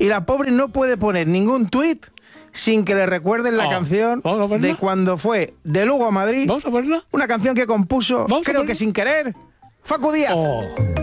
la pobre no puede poner ningún tuit sin que le recuerden la canción de cuando fue de Lugo a Madrid. Vamos a verla. Una canción que compuso, creo que sin querer, Facu Díaz.